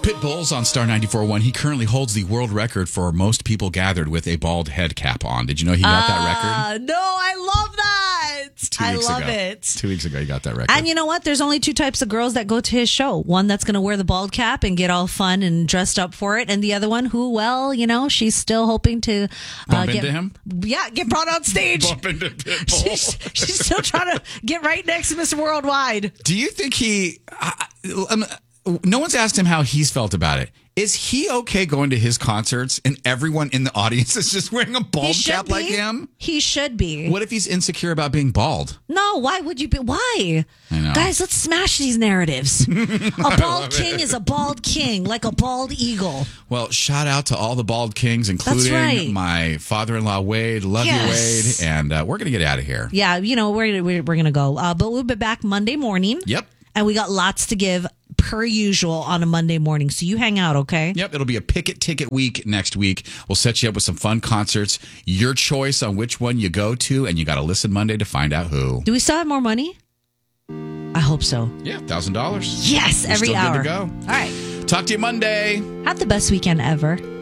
Pitbull's on Star 94.1. He currently holds the world record for most people gathered with a bald head cap on. Did you know he got that record? No, I love that. 2 weeks I love ago. it. 2 weeks ago, he got that record. And you know what? There's only two types of girls that go to his show. One that's going to wear the bald cap and get all fun and dressed up for it. And the other one who, well, you know, she's still hoping to Bump into him? Yeah, get brought on stage. Bump into Pitbull. She's still trying to get right next to Mr. Worldwide. Do you think no one's asked him how he's felt about it. Is he okay going to his concerts and everyone in the audience is just wearing a bald cap like him? He should be. What if he's insecure about being bald? No, why would you be? Why? I know. Guys, let's smash these narratives. A bald king is a bald king, like a bald eagle. Well, shout out to all the bald kings, including my father-in-law, Wade. Love you, Wade. And we're going to get out of here. Yeah, you know, we're going to go. But we'll be back Monday morning. Yep. And we got lots to give per usual on a Monday morning. So you hang out, okay? Yep. It'll be a pick it ticket week next week. We'll set you up with some fun concerts. Your choice on which one you go to, and you got to listen Monday to find out who. Do we still have more money? I hope so. Yeah, $1,000. Yes, We're every still hour. Good to go. All right. Talk to you Monday. Have the best weekend ever.